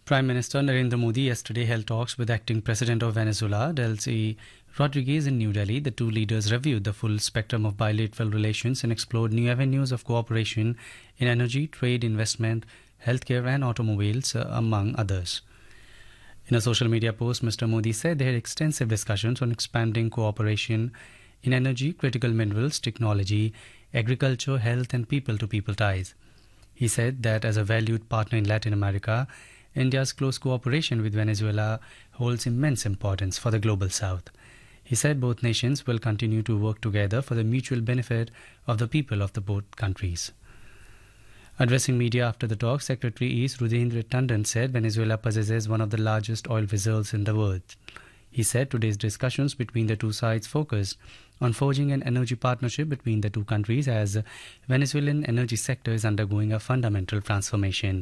Prime Minister Narendra Modi yesterday held talks with acting President of Venezuela, Delcy Rodriguez, in New Delhi. The two leaders reviewed the full spectrum of bilateral relations and explored new avenues of cooperation in energy, trade, investment, healthcare, and automobiles, among others. In a social media post, Mr. Modi said they had extensive discussions on expanding cooperation in energy, critical minerals, technology, agriculture, health, and people-to-people ties. He said that as a valued partner in Latin America, India's close cooperation with Venezuela holds immense importance for the global south. He said both nations will continue to work together for the mutual benefit of the people of the both countries. Addressing media after the talk, Secretary East Rudendra Tandon said Venezuela possesses one of the largest oil reserves in the world. He said today's discussions between the two sides focused on forging an energy partnership between the two countries as Venezuelan energy sector is undergoing a fundamental transformation.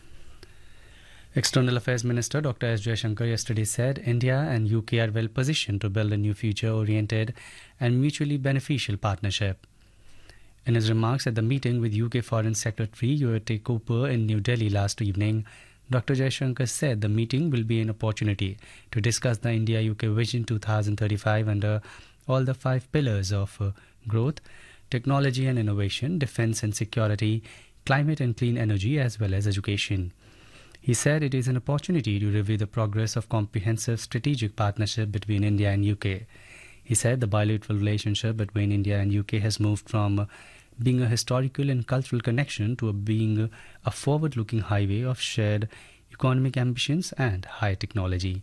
External Affairs Minister Dr. S. Jaishankar yesterday said India and UK are well positioned to build a new future-oriented and mutually beneficial partnership. In his remarks at the meeting with UK Foreign Secretary Yote Cooper in New Delhi last evening, Dr. Jaishankar said the meeting will be an opportunity to discuss the India-UK Vision 2035 under all the 5 pillars of growth, technology and innovation, defence and security, climate and clean energy, as well as education. He said it is an opportunity to review the progress of comprehensive strategic partnership between India and UK. He said the bilateral relationship between India and UK has moved from being a historical and cultural connection to being a forward-looking highway of shared economic ambitions and high technology.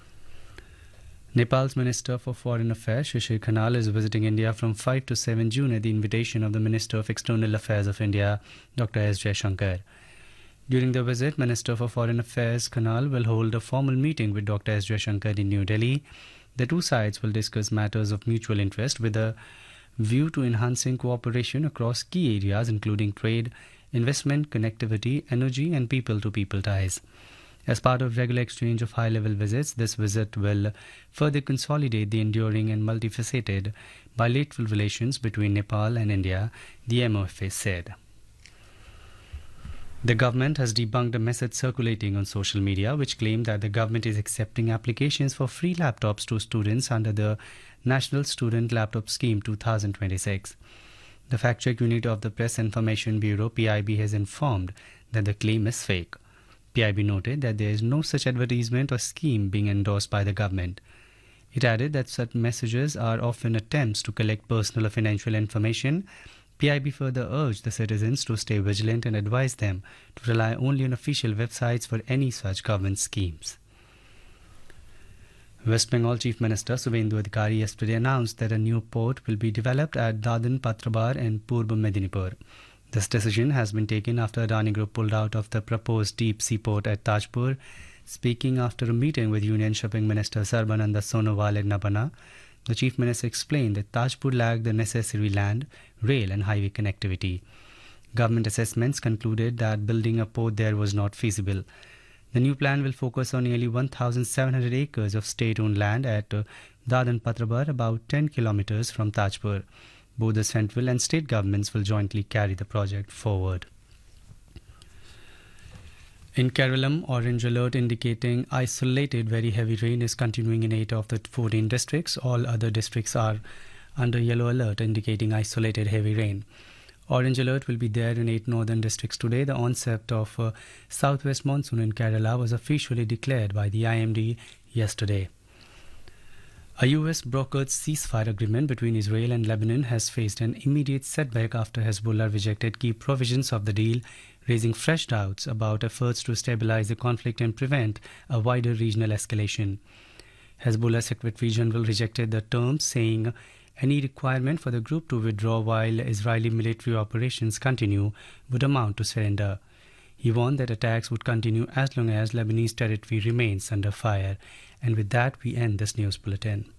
Nepal's Minister for Foreign Affairs, Shishir Khanal, is visiting India from 5 to 7 June at the invitation of the Minister of External Affairs of India, Dr. S. Jaishankar. During the visit, Minister for Foreign Affairs Khanal will hold a formal meeting with Dr. S. Jaishankar in New Delhi. The two sides will discuss matters of mutual interest with a view to enhancing cooperation across key areas including trade, investment, connectivity, energy and people-to-people ties. As part of regular exchange of high-level visits, this visit will further consolidate the enduring and multifaceted bilateral relations between Nepal and India, the MOFA said. The government has debunked a message circulating on social media which claimed that the government is accepting applications for free laptops to students under the National Student Laptop Scheme 2026. The fact-check unit of the Press Information Bureau, PIB, has informed that the claim is fake. PIB noted that there is no such advertisement or scheme being endorsed by the government. It added that such messages are often attempts to collect personal or financial information. PIB further urged the citizens to stay vigilant and advised them to rely only on official websites for any such government schemes. West Bengal Chief Minister Subhendu Adhikari yesterday announced that a new port will be developed at Dadan Patrabar and Purb Medinipur. This decision has been taken after Adani Group pulled out of the proposed deep sea port at Tajpur. Speaking after a meeting with Union Shipping Minister Sarbananda Sonowal at Nabana, the Chief Minister explained that Tajpur lacked the necessary land, rail and highway connectivity. Government assessments concluded that building a port there was not feasible. The new plan will focus on nearly 1,700 acres of state-owned land at Dadan Patrabar, about 10 kilometers from Tajpur. Both the central and state governments will jointly carry the project forward. In Kerala, orange alert indicating isolated very heavy rain is continuing in 8 of the 14 districts. All other districts are under yellow alert indicating isolated heavy rain. Orange alert will be there in 8 northern districts today. The onset of southwest monsoon in Kerala was officially declared by the IMD yesterday. A US brokered ceasefire agreement between Israel and Lebanon has faced an immediate setback after Hezbollah rejected key provisions of the deal, raising fresh doubts about efforts to stabilize the conflict and prevent a wider regional escalation. Hezbollah Secretary General rejected the terms, saying any requirement for the group to withdraw while Israeli military operations continue would amount to surrender. He warned that attacks would continue as long as Lebanese territory remains under fire. And with that, we end this news bulletin.